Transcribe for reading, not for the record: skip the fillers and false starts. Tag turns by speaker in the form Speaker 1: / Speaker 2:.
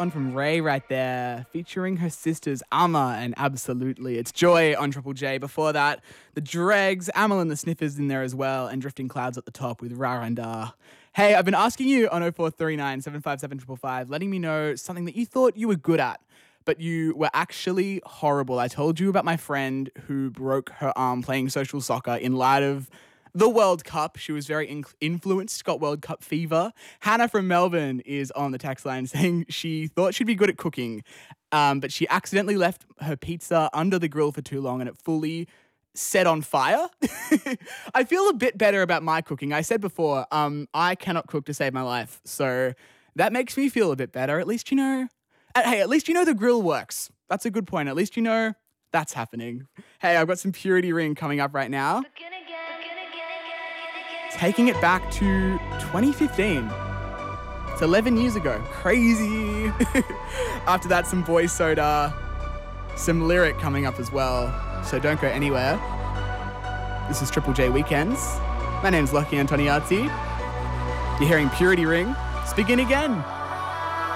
Speaker 1: one from Ray right there, featuring her sisters Amma and Absolutely. It's Joy on Triple J. Before that, the Dregs, Amal and the Sniffers in there as well, and Drifting Clouds at the top with Raranda. Hey, I've been asking you on 0439 757 555, letting me know something that you thought you were good at, but you were actually horrible. I told you about my friend who broke her arm playing social soccer in light of the World Cup. She was very influenced, got World Cup fever. Hannah from Melbourne is on the text line saying she thought she'd be good at cooking, but she accidentally left her pizza under the grill for too long and it fully set on fire. I feel a bit better about my cooking. I said before, I cannot cook to save my life, so that makes me feel a bit better. At least you know, at least you know the grill works. That's a good point. At least you know that's happening. Hey, I've got some Purity Ring coming up right now. Taking it back to 2015. It's 11 years ago. Crazy. After that, some Boy Soda, some Lyric coming up as well. So don't go anywhere. This is Triple J Weekends. My name's Lucky Antoniazzi. You're hearing Purity Ring. Let's begin again.